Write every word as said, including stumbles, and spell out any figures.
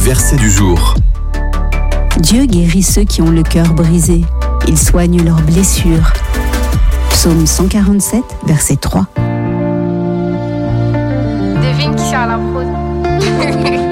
verset du jour. Dieu guérit ceux qui ont le cœur brisé. Il soigne leurs blessures. Psaume cent quarante-sept, verset trois. Devine qui sert la fraude.